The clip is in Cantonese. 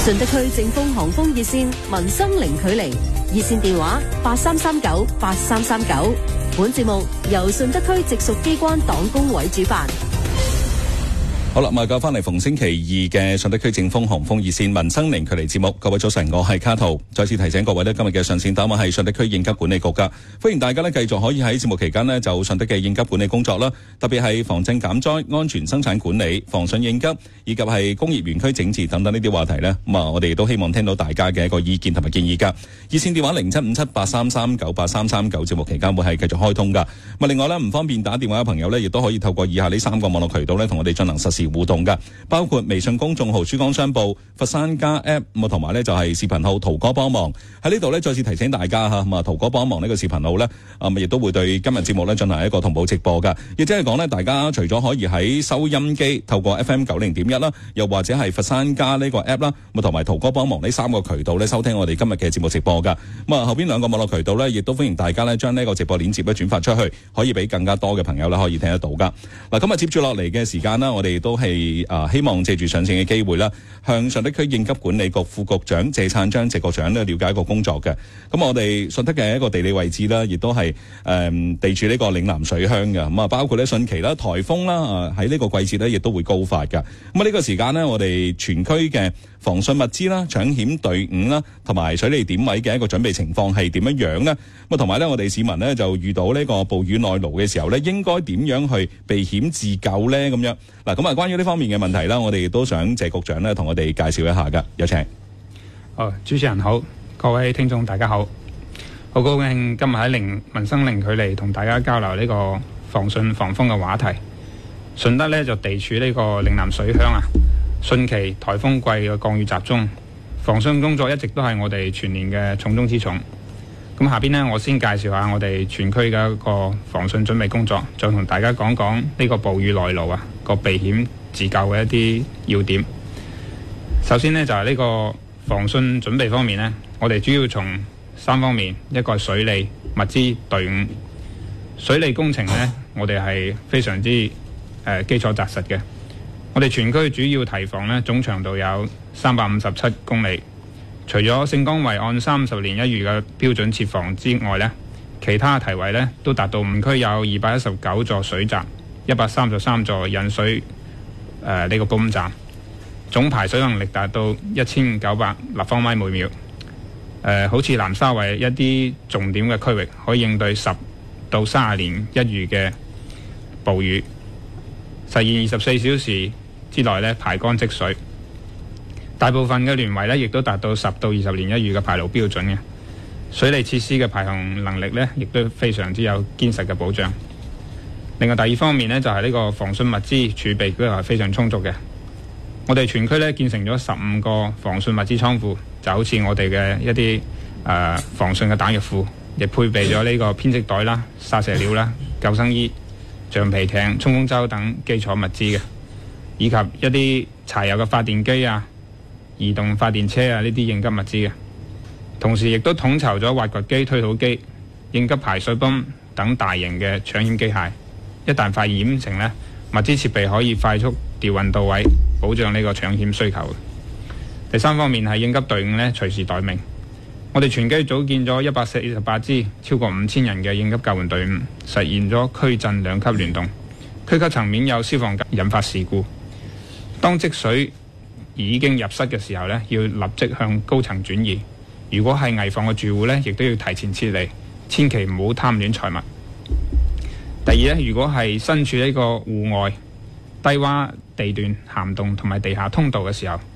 順德區正風航風熱線民生零距離熱線電話83398339。本節目由順德區直屬機關黨工委主辦。 好啦，咁翻嚟逢星期二嘅順德區正風航風熱線民生零距離節目。各位早晨，我係卡圖。再次提醒各位呢，今日嘅上線單位係順德區應急管理局噶，歡迎大家呢繼續可以喺節目期間呢就順德嘅應急管理工作啦，特別係防震減災、安全生產管理、防汛應急以及係工業園區整治等等呢啲話題呢。咁我哋都希望聽到大家嘅一個意見同埋建議噶。熱線電話075783398339，節目期間會係繼續開通噶。另外呢，唔方便打電話嘅朋友呢，亦都可以透過以下呢3個網絡渠道呢同我哋進行實時互動噶，包括微信公眾號珠江商報、佛山家 app， 同埋呢就係視頻號圖哥幫忙。喺呢度呢再次提醒大家吓，圖哥幫忙呢個視頻號呢，亦都會對今日節目呢進行一個同步直播噶。亦即係講呢，大家除咗可以喺收音機透過 FM90.1 啦，又或者係佛山家呢個 app 啦，同埋圖哥幫忙呢3個渠道呢收聽我哋今日嘅節目直播噶。後邊2個網絡渠道呢，亦都歡迎大家呢將呢個直播鏈接呢轉發出去，可以俾更加多嘅朋友呢可以聽得到噶。咁接住落嚟嘅時間啦，我哋都係希望借住上線嘅機會啦，向順德區應急管理局副局長謝燦章謝局長呢了解一個工作嘅。咁我哋順德嘅一個地理位置啦，亦都係地處呢個嶺南水鄉嘅。咁包括呢汛期啦、颱風啦，喺呢個季節呢亦都會高發㗎。咁呢個時間呢，我哋全區嘅防汛物資啦、搶險隊伍啦，同埋水利點位嘅一個準備情況係點樣呢？同埋呢，我哋市民呢就遇到呢個暴雨內澇嘅時候呢，應該點樣去避險自救呢？咁樣關於呢方面嘅問題啦，我哋亦都想謝局長呢同我哋介紹一下噶，有請。 主持人好，各位聽眾大家好，好高興今日喺民生零距離同大家交流呢個防汛防風嘅話題。順德呢就地處呢個嶺南水鄉啊，汛期颱風季嘅降雨集中，防汛工作一直都係我哋全年嘅重中之重。咁下邊呢，我先介紹下我哋全區嘅一個防汛準備工作，再同大家講講呢個暴雨內澇個避險自救嘅一啲要點。首先呢，就係呢個防汛準備方面呢，我哋主要從3方面，一個係水利、物資、隊伍。水利工程呢，我哋係非常之基礎紮實嘅。我哋全區主要堤防呢，總長度有357公里。除咗聖江圍岸30年一遇嘅標準設防之外呢，其他堤圍呢都達到五區有219座水閘、133座引水呢個泵站，總排水能力達到1900立方米每秒。好似南沙圍一啲重點嘅區域，可以應對10到30年一遇嘅暴雨，實現24小時之內呢排乾積水。大部分嘅聯圍呢亦都達到10到20年一遇嘅排澇標準嘅。水利設施嘅排洪能力呢亦都非常之有堅實嘅保障。另外第二方面呢，就係呢個防汛物資儲備都係非常充足嘅。我哋全區呢建成咗15個防汛物資倉庫，就好似我哋嘅一啲防汛嘅彈藥庫，亦配備咗呢個編織袋啦、沙石料啦、救生衣、橡皮艇、衝鋒舟等基礎物資嘅，以及一啲柴油嘅發電機啊、移動發電車啊呢啲應急物資嘅。同時亦都統籌咗挖掘機、推土機、應急排水泵等大型嘅搶險機械。一旦發現險情呢，物資設備可以快速調運到位，保障呢個搶險需求。第三方面係應急隊伍呢，隨時待命。我哋全區組建咗148支超過5000人嘅應急救援隊伍，實現咗區鎮2級聯動。區級層面有消防引發事故，當積水已經入室嘅時候呢，要立即向高層轉移。如果係危房嘅住戶呢，亦都要提前撤離，千祈唔好貪戀財物。第二呢，如果係身處呢個戶外低洼地段、涵洞同埋地下通道嘅時候，